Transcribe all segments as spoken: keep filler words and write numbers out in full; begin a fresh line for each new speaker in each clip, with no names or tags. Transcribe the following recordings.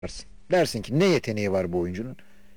dersin. Dersin ki ne yeteneği var bu oyuncunun?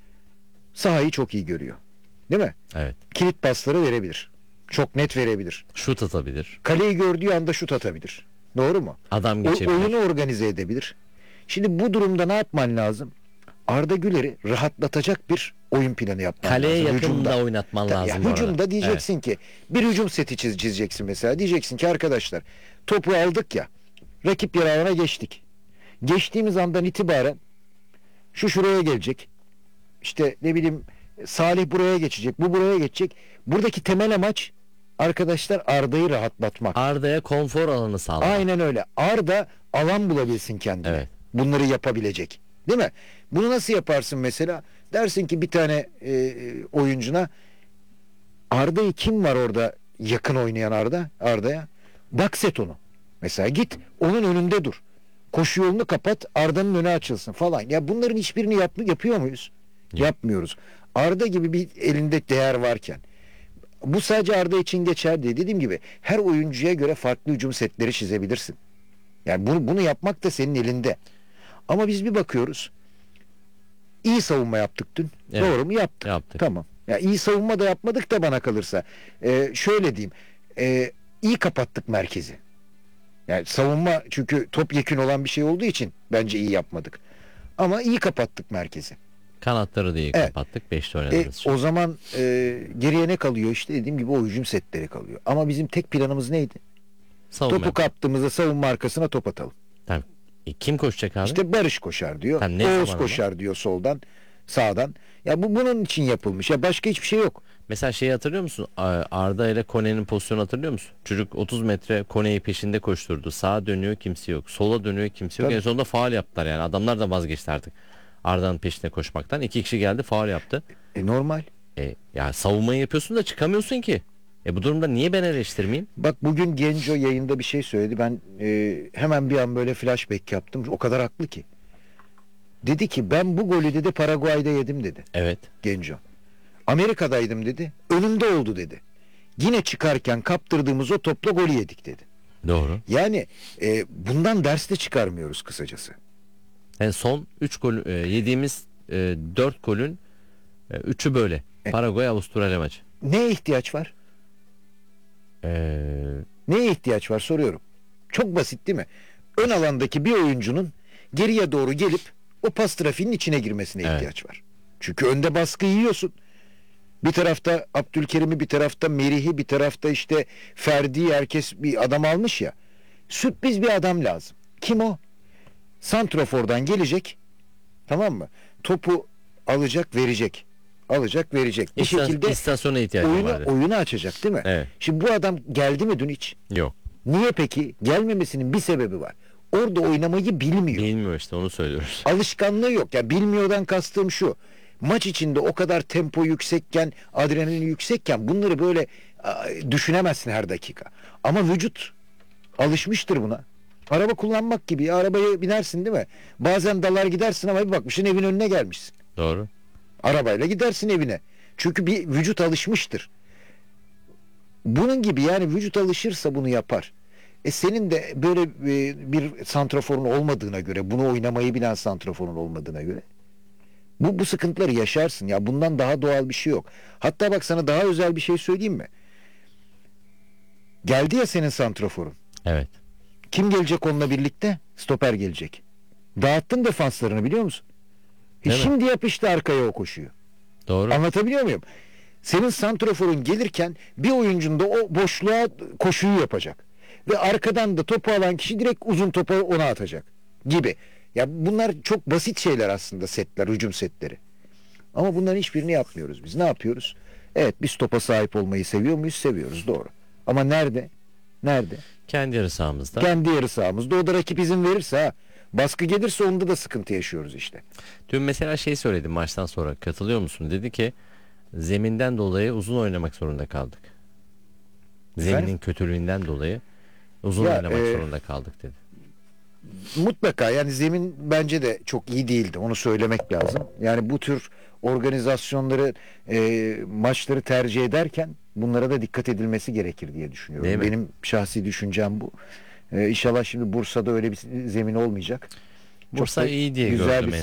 Sahayı çok iyi görüyor. Değil mi?
Evet.
Kilit pasları verebilir. Çok net verebilir.
Şut atabilir.
Kaleyi gördüğü anda şut atabilir. Doğru mu?
Adam
O,
geçebilir.
oyunu organize edebilir. Şimdi bu durumda ne yapman lazım? Arda Güler'i rahatlatacak bir oyun planı yapman
Kaleye
lazım.
yakın
Hücumda.
da oynatman
Ta-
lazım.
ya
bu arada.
hücumda diyeceksin ki bir hücum seti çiz, çizeceksin mesela. Diyeceksin ki arkadaşlar topu aldık ya. Rakip yararına geçtik. Geçtiğimiz andan itibaren şu şuraya gelecek. İşte ne bileyim Salih buraya geçecek. Bu buraya geçecek. Buradaki temel amaç arkadaşlar Arda'yı rahatlatmak.
Arda'ya konfor alanı sağlamak.
Aynen öyle. Arda alan bulabilsin kendine.
Evet.
Bunları yapabilecek. Değil mi? Bunu nasıl yaparsın mesela? Dersin ki bir tane e, oyuncuna Arda'yı kim var orada yakın oynayan Arda? Arda'ya. Bakset onu. Mesela git onun önünde dur. Koşu yolunu kapat, Arda'nın önü açılsın falan. Ya bunların hiçbirini yap, yapıyor muyuz?
Yok.
Yapmıyoruz. Arda gibi bir elinde değer varken bu sadece Arda için geçer diye dediğim gibi her oyuncuya göre farklı hücum setleri çizebilirsin. Yani bunu, bunu yapmak da senin elinde. Ama biz bir bakıyoruz. İyi savunma yaptık dün.
Evet.
Doğru mu? Yaptık.
Yaptık.
Tamam. Ya iyi savunma da yapmadık da bana kalırsa. Ee, şöyle diyeyim. Ee, iyi kapattık merkezi. Yani savunma çünkü topyekün olan bir şey olduğu için bence iyi yapmadık. Ama iyi kapattık merkezi.
Kanatları da iyi
Evet.
kapattık. Beşte
E,
oynadığımız için.
o zaman e, geriye ne kalıyor işte dediğim gibi o hücum setleri kalıyor. Ama bizim tek planımız neydi?
Savunma.
Topu kaptığımızda savunma arkasına top atalım.
Tamam. E, kim koşacak abi?
İşte Barış koşar diyor.
Tamam, ne
Oğuz
zaman
koşar diyor soldan, sağdan. Ya bu bunun için yapılmış. Ya başka hiçbir şey yok.
Mesela şeyi hatırlıyor musun? A- Arda ile Kone'nin pozisyonu hatırlıyor musun? Çocuk otuz metre Kone'yi peşinde koşturdu. Sağa dönüyor kimse yok. Sola dönüyor kimse yok.
Tabii.
En sonunda faul yaptılar yani. Adamlar da vazgeçti artık. Arda'nın peşine koşmaktan. İki kişi geldi faul yaptı.
E, normal.
E, ya savunmayı yapıyorsun da çıkamıyorsun ki. E bu durumda niye ben eleştirmeyeyim?
Bak bugün Genco yayında bir şey söyledi. Ben e, hemen bir an böyle flashback yaptım. O kadar haklı ki. Dedi ki ben bu golü dedi Paraguay'da yedim dedi
Evet.
Genco. Amerika'daydım dedi. Önümde oldu dedi. Yine çıkarken kaptırdığımız o topla golü yedik dedi.
Doğru.
Yani e, bundan ders de çıkarmıyoruz kısacası.
Yani son üç gol e, yediğimiz e, dört golün e, üçü böyle.
E.
Paraguay Avustralya maçı.
Neye ihtiyaç var?
E,
Neye ihtiyaç var soruyorum. Çok basit değil mi? Ön alandaki bir oyuncunun geriye doğru gelip o pas trafiğinin içine girmesine
Evet.
ihtiyaç var. Çünkü önde baskı yiyorsun. Bir tarafta Abdülkerim'i, bir tarafta Merih'i, bir tarafta işte Ferdi'yi herkes bir adam almış ya. Sürpriz bir adam lazım. Kim o? Santrofor'dan gelecek. Tamam mı? Topu alacak, verecek. Alacak, verecek. Bu
istas-
şekilde
istasyona ihtiyacı
oyunu,
vardı.
oyunu açacak değil mi?
Evet.
Şimdi bu adam geldi mi dün hiç?
Yok.
Niye peki? Gelmemesinin bir sebebi var. Orada oynamayı bilmiyor.
Bilmiyor işte onu söylüyoruz.
Alışkanlığı yok. Ya bilmiyordan kastım şu. Maç içinde o kadar tempo yüksekken, adrenalin yüksekken bunları böyle a, düşünemezsin her dakika. Ama vücut alışmıştır buna. Araba kullanmak gibi. Ya, arabaya binersin değil mi? Bazen dalar gidersin ama bir bakmışsın evin önüne gelmişsin.
Doğru.
Arabayla gidersin evine. Çünkü bir vücut alışmıştır. Bunun gibi yani vücut alışırsa bunu yapar. E senin de böyle e, bir santraforun olmadığına göre, bunu oynamayı bilen santraforun olmadığına göre bu bu sıkıntıları yaşarsın. Ya bundan daha doğal bir şey yok. Hatta bak sana daha özel bir şey söyleyeyim mi? Geldi ya senin santraforun.
Evet.
Kim gelecek onunla birlikte? Stoper gelecek. Dağıttın defanslarını biliyor musun? E
Değil mi?
şimdi yapıştı arkaya o koşuyu.
Doğru.
Anlatabiliyor muyum? Senin santraforun gelirken bir oyuncun da o boşluğa koşuyu yapacak. Ve arkadan da topu alan kişi direkt uzun topu ona atacak gibi. Ya bunlar çok basit şeyler aslında setler, hücum setleri. Ama bunların hiçbirini yapmıyoruz biz. Ne yapıyoruz? Evet biz topa sahip olmayı seviyor muyuz? Seviyoruz doğru. Ama nerede? Nerede?
Kendi yarı sahamızda.
Kendi yarı sahamızda. O da rakip izin verirse ha. Baskı gelirse onda da sıkıntı yaşıyoruz işte.
Dün mesela şey söyledim maçtan sonra. Katılıyor musun? Dedi ki zeminden dolayı uzun oynamak zorunda kaldık. Zeminin
Efendim?
kötülüğünden dolayı uzun
Ya,
oynamak
e,
zorunda kaldık dedi.
Mutlaka yani zemin bence de çok iyi değildi. Onu söylemek lazım. Yani bu tür organizasyonları, e, maçları tercih ederken bunlara da dikkat edilmesi gerekir diye düşünüyorum.
Değil mi?
Benim şahsi düşüncem bu. E, İnşallah şimdi Bursa'da öyle bir zemin olmayacak.
Bursa
da
iyi diye
güzel
gördüm
bir
en